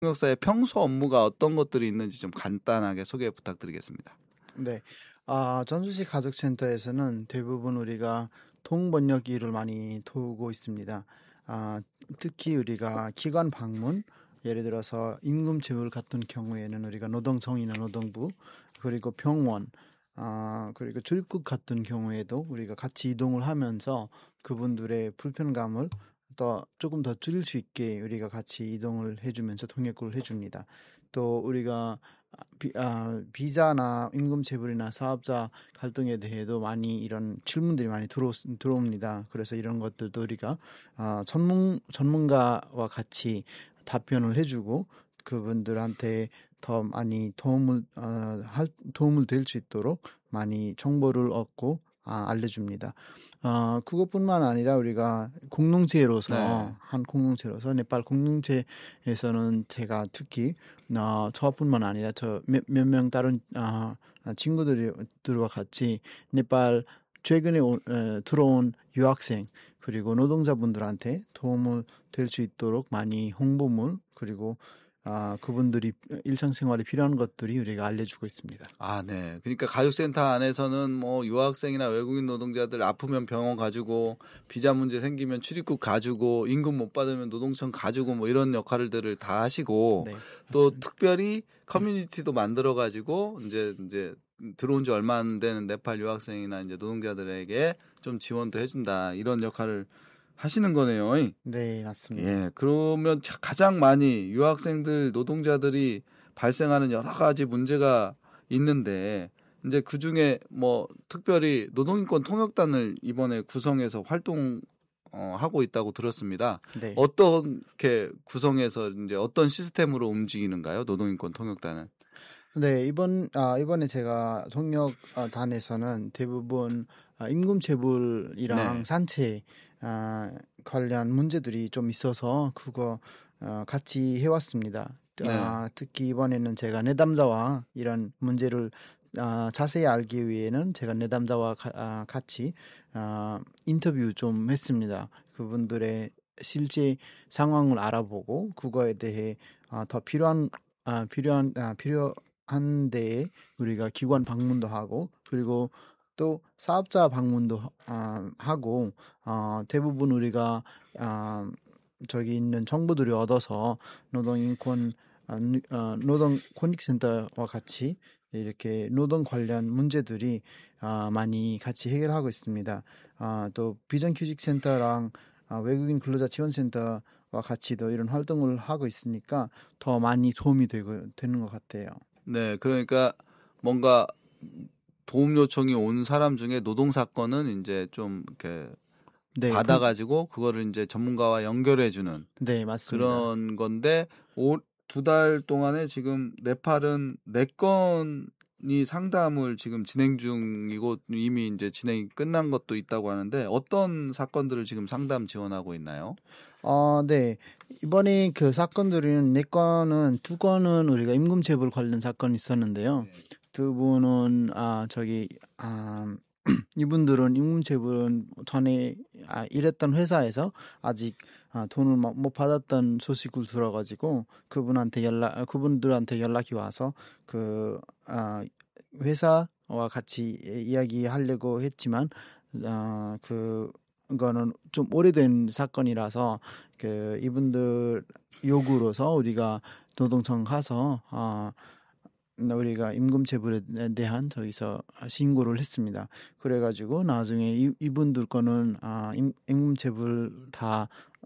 통역사의 평소 업무가 어떤 것들이 있는지 좀 간단하게 소개 부탁드리겠습니다. 네. 전주시 가족센터에서는 대부분 우리가 통번역 일을 많이 도우고 있습니다. 특히 우리가 기관 방문, 예를 들어서 임금체불 같은 경우에는 우리가 노동청이나 노동부, 그리고 병원, 그리고 출입국 같은 경우에도 우리가 같이 이동을 하면서 그분들의 불편감을 조금 더 줄일 수 있게 우리가 같이 이동을 해주면서 통역을 해줍니다. 또 우리가 비자나 임금체불이나 사업자 갈등에 대해도 많이 이런 질문들이 많이 들어옵니다. 그래서 이런 것들도 우리가 전문가와 같이 답변을 해주고 그분들한테 더 많이 도움을 될 수 있도록 많이 정보를 얻고 알려줍니다. 그것뿐만 아니라 우리가 공동체로서 한 공동체로서 네팔 공동체에서는 제가 특히 저뿐만 아니라 저 몇 명 다른 친구들과 같이 네팔 최근에 들어온 유학생 그리고 노동자분들한테 도움을 될 수 있도록 많이 홍보물 그리고 그분들이 일상생활에 필요한 것들이 우리가 알려주고 있습니다. 네. 그러니까 가족센터 안에서는 뭐 유학생이나 외국인 노동자들 아프면 병원 가주고 비자 문제 생기면 출입국 가주고 임금 못 받으면 노동청 가주고 뭐 이런 역할들을 다 하시고 또 특별히 커뮤니티도 만들어 가지고 이제 들어온 지 얼마 안 되는 네팔 유학생이나 이제 노동자들에게 좀 지원도 해준다 이런 역할을 하시는 거네요. 네, 맞습니다. 예, 그러면 가장 많이 유학생들, 노동자들이 발생하는 여러 가지 문제가 있는데, 이제 그 중에 뭐 특별히 노동인권 통역단을 이번에 구성해서 하고 있다고 들었습니다. 네. 어떻게 구성해서 이제 어떤 시스템으로 움직이는가요? 노동인권 통역단은? 네, 이번에 제가 통역단에서는 대부분 임금체불이랑 산채 관련 문제들이 좀 있어서 그거 같이 해왔습니다. 특히 이번에는 제가 내담자와 이런 문제를 자세히 알기 위해는 제가 내담자와 같이 인터뷰 좀 했습니다. 그분들의 실제 상황을 알아보고 그거에 대해 더 필요한 데에 우리가 기관 방문도 하고 그리고 또 사업자 방문도 하고 대부분 우리가 저기 있는 정보들이 얻어서 노동 권익센터와 같이 이렇게 노동 관련 문제들이 많이 같이 해결하고 있습니다. 또 비정규직센터랑 외국인 근로자 지원센터와 같이도 이런 활동을 하고 있으니까 더 많이 도움이 되는 것 같아요. 네, 그러니까 뭔가 도움 요청이 온 사람 중에 노동 사건은 이제 좀 이렇게 받아가지고 그거를 이제 전문가와 연결해주는 맞습니다. 그런 건데 2달 동안에 지금 네팔은 4건이 상담을 지금 진행 중이고 이미 이제 진행이 끝난 것도 있다고 하는데 어떤 사건들을 지금 상담 지원하고 있나요? 네. 이번에 그 사건들은 4건은 2건은 우리가 임금체불 관련 사건이 있었는데요. 2분은 이분들은 임금체불은 전에 일했던 회사에서 아직 돈을 못 받았던 소식을 들어가지고 그분들한테 연락이 와서 회사와 같이 이야기하려고 했지만 그거는 좀 오래된 사건이라서 이분들 요구로서 우리가 노동청 가서 우리가 임금체불에 대한 저기서 신고를 했습니다. 그래가지고 나중에 이분들 거는 임금체불 다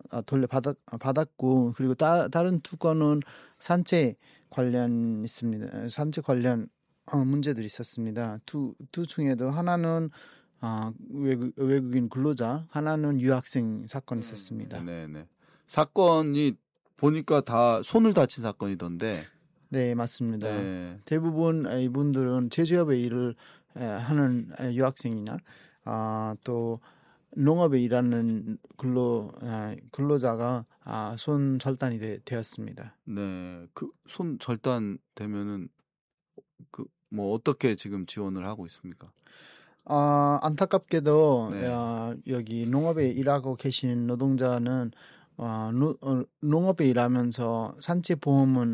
받았고 그리고 다른 2건은 산채 관련 있습니다. 산채 관련 문제들이 있었습니다. 두 중에도 하나는 외국인 근로자, 하나는 유학생 사건이 있었습니다. 네네. 사건이 보니까 다 손을 다친 사건이던데. 네, 맞습니다. 네. 대부분 이분들은 제조업에 일을 하는 유학생이나 또 농업에 일하는 근로자가 손 절단이 되었습니다. 네, 그 손 절단 되면은 뭐 어떻게 지금 지원을 하고 있습니까? 안타깝게도 여기 농업에 일하고 계신 노동자는 농업에 일하면서 산재 보험은